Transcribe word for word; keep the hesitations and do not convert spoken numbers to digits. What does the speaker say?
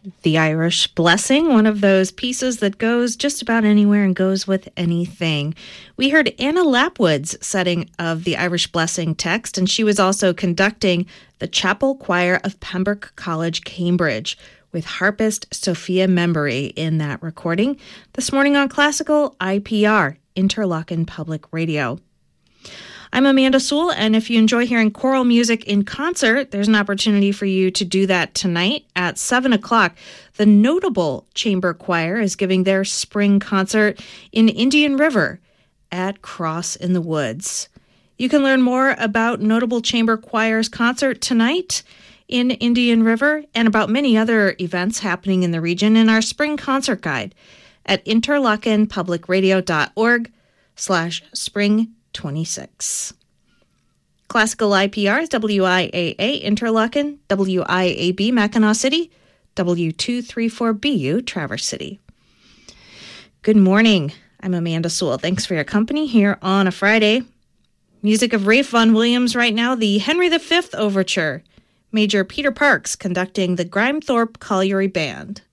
The Irish Blessing, one of those pieces that goes just about anywhere and goes with anything. We heard Anna Lapwood's setting of the Irish Blessing text, and she was also conducting the Chapel Choir of Pembroke College, Cambridge, with harpist Sophia Membry in that recording. This morning on Classical I P R, Interlochen Public Radio. I'm Amanda Sewell, and if you enjoy hearing choral music in concert, there's an opportunity for you to do that tonight at seven o'clock. The Notable Chamber Choir is giving their spring concert in Indian River at Cross in the Woods. You can learn more about Notable Chamber Choir's concert tonight in Indian River and about many other events happening in the region in our spring concert guide at interlochenpublicradio.org slash spring 26. Classical I P R is W I A A Interlochen, W I A B Mackinac City, W two three four B U Traverse City. Good morning. I'm Amanda Sewell. Thanks for your company here on a Friday. Music of Ralph Vaughan Williams right now, the Henry the Fifth Overture. Major Peter Parks conducting the Grimethorpe Colliery Band.